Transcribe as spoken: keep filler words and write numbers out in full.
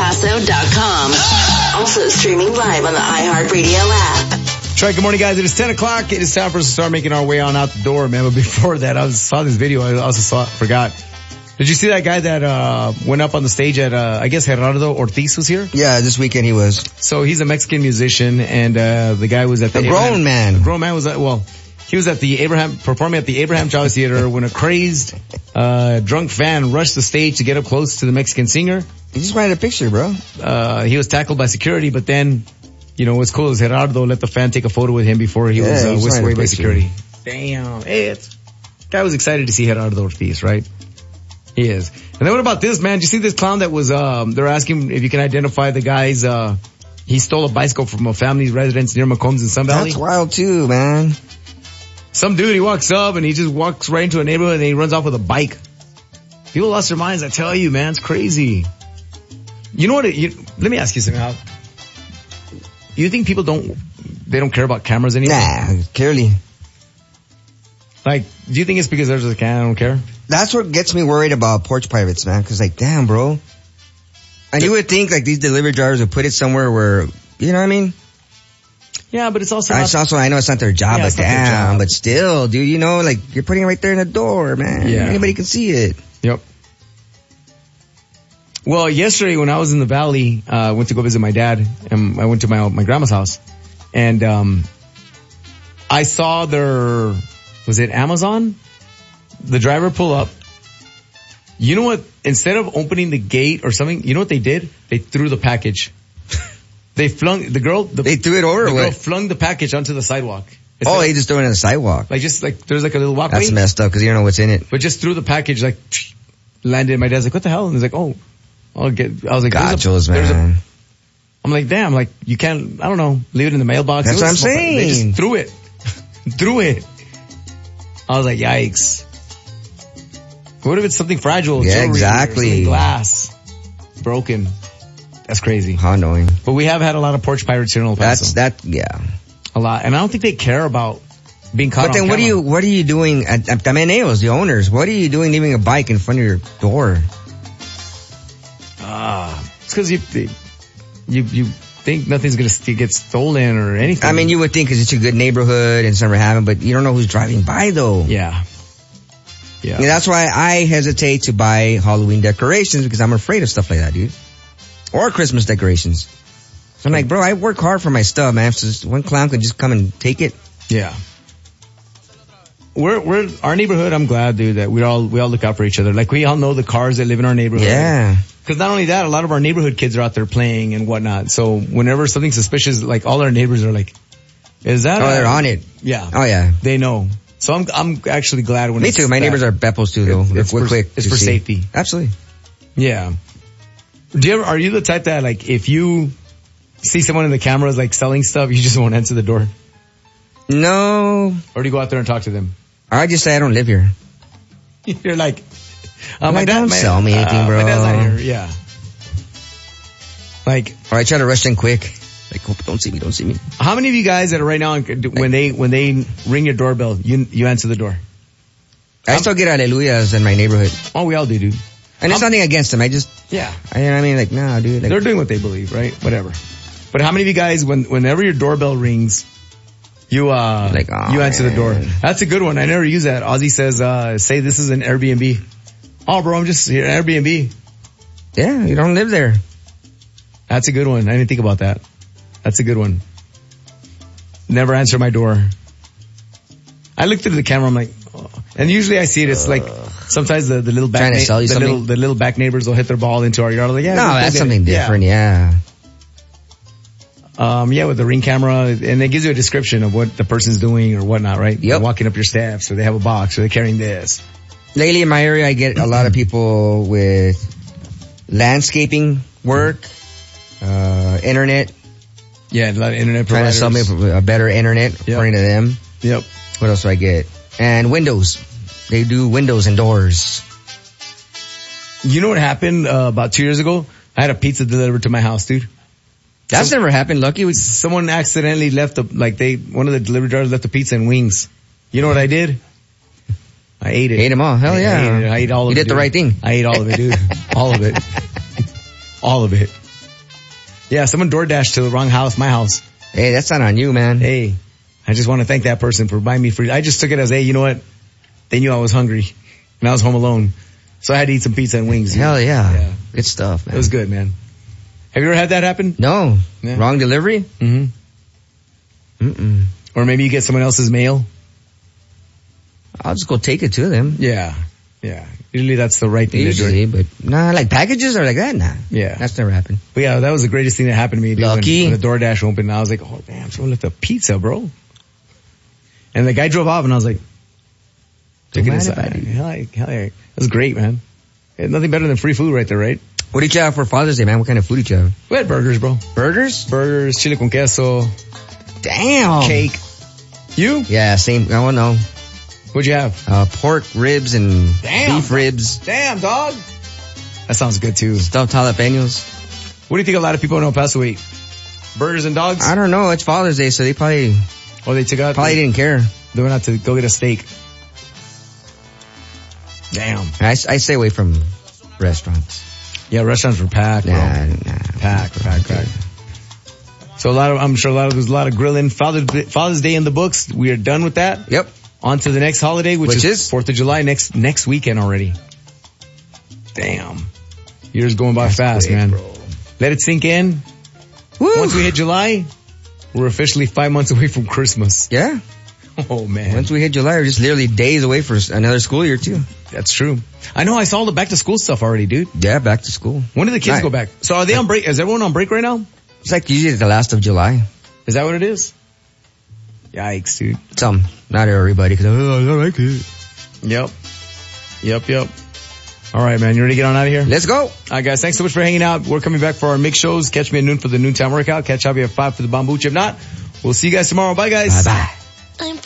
paso dot com. Also streaming live on the iHeartRadio app. That's right, good morning, guys. It is ten o'clock. It is time for us to start making our way on out the door, man. But before that, I was, saw this video. I also saw forgot. Did you see that guy that uh went up on the stage at, uh I guess Gerardo Ortiz was here? Yeah, this weekend he was. So he's a Mexican musician, and uh the guy was at the... A grown Abraham, man. A grown man was at, well... He was at the Abraham, performing at the Abraham Chavez Theater when a crazed, uh, drunk fan rushed the stage to get up close to the Mexican singer. He just wanted a picture, bro. Uh, he was tackled by security, but then, you know, what's cool is Gerardo let the fan take a photo with him before he yeah, was, uh, he whisked away by picture. security. Damn. Hey, it's, guy was excited to see Gerardo Ortiz, right? He is. And then what about this, man? Did you see this clown that was, um, they're asking if you can identify the guy's, uh, he stole a bicycle from a family's residence near McCombs in Sun Valley? That's wild too, man. Some dude, he walks up and he just walks right into a neighborhood and he runs off with a bike. People lost their minds, I tell you, man. It's crazy. You know what? It, you, let me ask you something, Al. You think people don't, they don't care about cameras anymore? Nah, clearly. Like, do you think it's because there's a camera, I don't care? That's what gets me worried about porch pirates, man. Cause like, damn, bro. And you would think like these delivery drivers would put it somewhere where, you know what I mean? Yeah, but it's also It's not, also, I know it's not their job, Yeah, but it's not their damn, job. but still, dude, you know, like, you're putting it right there in the door, man. Yeah. Anybody can see it. Yep. Well, yesterday when I was in the valley, uh, I went to go visit my dad, and I went to my my grandma's house, and um, I saw their, was it Amazon? The driver pull up. You know what? Instead of opening the gate or something, you know what they did? They threw the package. They flung the girl. The, They threw it over. The or girl what? flung the package onto the sidewalk. Instead Oh, of- they just threw it on the sidewalk. like just like there's like a little walkway. That's messed up because you don't know what's in it. But just threw the package, like, landed. My dad's like, what the hell? And he's like, oh, I'll get, I was like, there's a- Gachos, there's a- man. I'm like, damn, like, you can't, I don't know, leave it in the mailbox. That's It was what I'm small- They saying. just threw it. threw it. I was like, yikes. What if it's something fragile? Yeah, jewelry or exactly. something Glass. Broken. That's crazy. How annoying. But we have had a lot of porch pirates here in El Paso. That's, that, yeah. A lot. And I don't think they care about being caught But then on what are camera. you, what are you doing at, at Tameneos, the owners? What are you doing leaving a bike in front of your door? Ah, it's because you, you, you think nothing's gonna st- get stolen or anything. I mean, you would think because it's a good neighborhood and it's never happened, but you don't know who's driving by though. Yeah. Yeah. Yeah, that's why I hesitate to buy Halloween decorations because I'm afraid of stuff like that, dude. Or Christmas decorations. So I'm like, bro, I work hard for my stuff, man. So just one clown could just come and take it. Yeah. We're, we're, our neighborhood, I'm glad, dude, that we all, we all look out for each other. Like, we all know the cars that live in our neighborhood. Yeah. Cause not only that, a lot of our neighborhood kids are out there playing and whatnot. So whenever something suspicious, like, all our neighbors are like, is that? Oh, a-" they're on it. Yeah. Oh, yeah. They know. So I'm, I'm actually glad when Me it's too. My that. neighbors are Beppos too, though. It's They're for- quick. it's to for see. safety. Absolutely. Yeah. Do you ever, are you the type that, like, if you see someone in the cameras, like, selling stuff, you just won't answer the door? No. Or do you go out there and talk to them? I just say I don't live here. You're like, uh, I'm my like, dad, don't my, sell me anything, uh, bro. My dad's not here. Yeah. Like, Or I try to rush in quick. Like, oh, don't see me, don't see me. how many of you guys that are right now, when they, when they ring your doorbell, you, you answer the door? I still get hallelujahs in my neighborhood. Oh, we all do, dude. And it's I'm- nothing against them. I just, Yeah. I, you know what I mean? Like, nah, dude. Like, They're doing what they believe, right? Whatever. But how many of you guys, when, whenever your doorbell rings, you, uh, Like, oh, you answer the door? man. That's a good one. I never use that. Ozzy says, uh, say this is an Airbnb. Oh, bro, I'm just here, Airbnb. yeah, you don't live there. That's a good one. I didn't think about that. That's a good one. Never answer my door. I look through the camera, I'm like, oh. And usually I see it, it's like, sometimes the, the little back, Trying to na- sell you the something? little, the little back neighbors will hit their ball into our yard. I'm like, yeah. No, we'll that's get something it. Yeah. different, yeah. Um, yeah, with the ring camera, and it gives you a description of what the person's doing or whatnot, right? Yep. They're walking up your steps, or they have a box, or they're carrying this. Lately in my area, I get a lot of people with landscaping work, uh, internet, Yeah, a lot of internet trying to providers. sell me a better internet, Yep. according to them. Yep. What else do I get? And windows. They do windows and doors. You know what happened uh, about two years ago? I had a pizza delivered to my house, dude. That's never happened. Lucky was Someone accidentally left the, like they, one of the delivery drivers left the pizza and wings. You know what I did? I ate it. ate them all. Hell I yeah. ate it. I ate all of You it. did the dude. right thing. I ate all of it, dude. All of it. All of it. Yeah, someone DoorDashed to the wrong house, my house. Hey, that's not on you, man. Hey, I just want to thank that person for buying me free. I just took it as, hey, you know what? They knew I was hungry and I was home alone. So I had to eat some pizza and wings. Hell yeah. Yeah. Good stuff, man. It was good, man. Have you ever had that happen? No. Yeah. Wrong delivery? Mm-hmm. Mm-mm. Or maybe you get someone else's mail? I'll just go take it to them. Yeah. Yeah. Usually that's the right thing Usually, to do. but nah, like packages or like that? Nah. Yeah. That's never happened. But yeah, that was the greatest thing that happened to me. Dude, Lucky. When, when the DoorDash opened, I was like, oh damn, someone left a pizza, bro. And the guy drove off and I was like, took it inside. Hell yeah, hell yeah. It was great, man. Had nothing better than free food right there, right? What did you have for Father's Day, man? What kind of food did you have? We had burgers, bro. Burgers? Burgers, chile con queso, Damn. cake. You? Yeah, same. I don't know. What'd you have? Uh, pork ribs and Damn. beef ribs. Damn, dog. That sounds good too. Stuffed jalapenos. What do you think a lot of people in El Paso eat? Burgers and dogs? I don't know. It's Father's Day, so they probably Or they took out? probably they, didn't care. They went out to go get a steak. Damn. I, I stay away from restaurants. Yeah, restaurants were packed, bro. Nah, nah. Packed, packed, packed. So a lot of, I'm sure a lot of, there's a lot of grilling. Father's, Father's Day in the books. We are done with that. Yep. On to the next holiday, which, Which is, is? fourth of July, next, next weekend already. Damn. Years going by That's fast, quick, man. bro. Let it sink in. Woo. Once we hit July, we're officially five months away from Christmas. Yeah. Oh man. Once we hit July, we're just literally days away for another school year too. That's true. I know I saw all the back to school stuff already, dude. Yeah, back to school. When do the kids Right. go back? So are they on break? Is everyone on break right now? It's like usually the last of July. Is that what it is? Yikes, dude. Some, not everybody, because oh, I don't like it. Yep. Yep, yep. All right, man. You ready to get on out of here? Let's go. All right, guys. Thanks so much for hanging out. We're coming back for our mix shows. Catch me at noon for the noontime workout. Catch Javi at five for the Bambucha. If not, we'll see you guys tomorrow. Bye, guys. Bye-bye. I'm